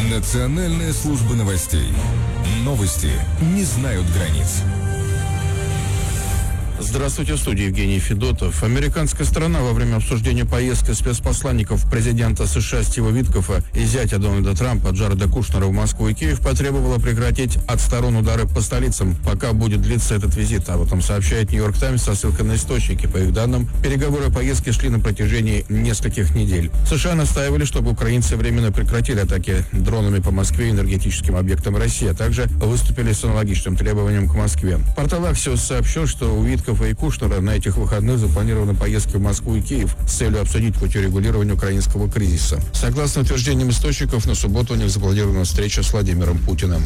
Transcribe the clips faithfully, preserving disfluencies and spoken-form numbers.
Национальная служба новостей. Новости не знают границ. Здравствуйте, в студии Евгений Федотов. Американская сторона во время обсуждения поездки спецпосланников президента США Стива Виткофа и зятя Дональда Трампа Джареда Кушнера в Москву и Киев потребовала прекратить от сторон удары по столицам, пока будет длиться этот визит. Об этом сообщает Нью-Йорк Таймс со ссылкой на источники. По их данным, переговоры о поездке шли на протяжении нескольких недель. США настаивали, чтобы украинцы временно прекратили атаки дронами по Москве и энергетическим объектам России, а также выступили с аналогичным требованием к Москве. Портал Axios сообщил, что у Виткофа и Кушнера на этих выходных запланированы поездки в Москву и Киев с целью обсудить путь урегулирования украинского кризиса. Согласно утверждениям источников, на субботу у них запланирована встреча с Владимиром Путиным.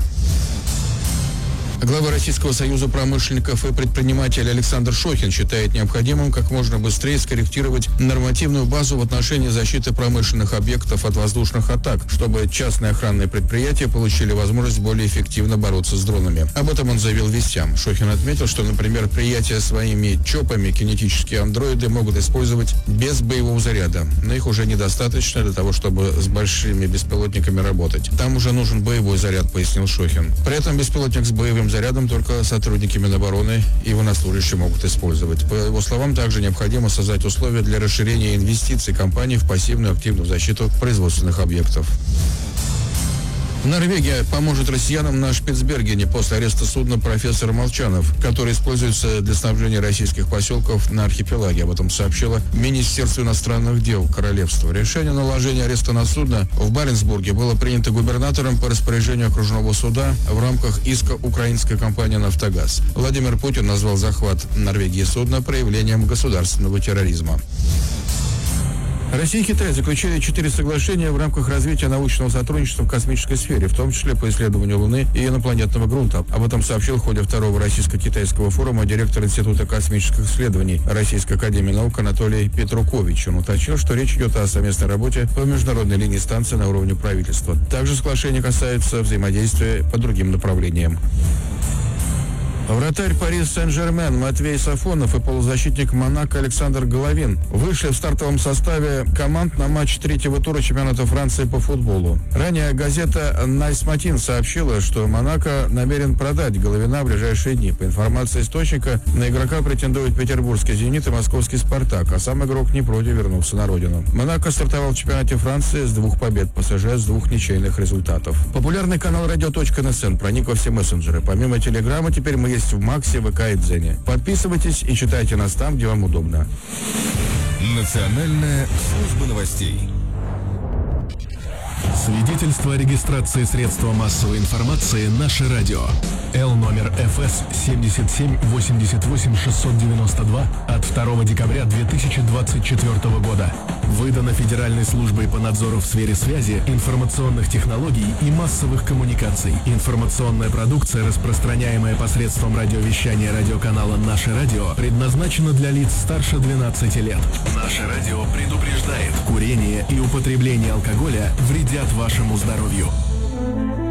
Глава Российского союза промышленников и предпринимателей Александр Шохин считает необходимым как можно быстрее скорректировать нормативную базу в отношении защиты промышленных объектов от воздушных атак, чтобы частные охранные предприятия получили возможность более эффективно бороться с дронами. Об этом он заявил вестям. Шохин отметил, что, например, предприятия своими ЧОПами кинетические андроиды могут использовать без боевого заряда, но их уже недостаточно для того, чтобы с большими беспилотниками работать. Там уже нужен боевой заряд, пояснил Шохин. При этом беспилотник с боевым зарядом только сотрудники Минобороны и военнослужащие могут использовать. По его словам, также необходимо создать условия для расширения инвестиций компаний в пассивную активную защиту производственных объектов. Норвегия поможет россиянам на Шпицбергене после ареста судна «Профессор Молчанов», который используется для снабжения российских поселков на архипелаге. Об этом сообщило Министерство иностранных дел Королевства. Решение о наложении ареста на судно в Баренцбурге было принято губернатором по распоряжению окружного суда в рамках иска украинской компании «Нафтогаз». Владимир Путин назвал захват Норвегии судна проявлением государственного терроризма. Россия и Китай заключили четыре соглашения в рамках развития научного сотрудничества в космической сфере, в том числе по исследованию Луны и инопланетного грунта. Об этом сообщил в ходе второго российско-китайского форума директор Института космических исследований Российской академии наук Анатолий Петрукович. Он уточнил, что речь идет о совместной работе по международной линии станции на уровне правительства. Также соглашение касается взаимодействия по другим направлениям. Вратарь Пари Сен-Жермен Матвей Сафонов и полузащитник Монако Александр Головин вышли в стартовом составе команд на матч третьего тура чемпионата Франции по футболу. Ранее газета «Найс Матин» сообщила, что Монако намерен продать Головина в ближайшие дни. По информации источника, на игрока претендуют петербургский «Зенит» и московский «Спартак», а сам игрок не против вернуться на родину. Монако стартовал в чемпионате Франции с двух побед, ПСЖ с двух ничейных результатов. Популярный канал радио точка эн эс эн проник во все мессенджеры. Помимо Телеграма, теперь мы есть в Максе, ВК и Дзене. Подписывайтесь и читайте нас там, где вам удобно. Национальная служба новостей. Свидетельство о регистрации средства массовой информации «Наше радио». Л номер эф эс семьдесят семь восемьдесят восемь шестьсот девяносто два от второго декабря две тысячи двадцать четвёртого года. Выдано Федеральной службой по надзору в сфере связи, информационных технологий и массовых коммуникаций. Информационная продукция, распространяемая посредством радиовещания радиоканала «Наше радио», предназначена для лиц старше двенадцати лет. «Наше радио» предупреждает: курение и употребление алкоголя вредят вашему здоровью.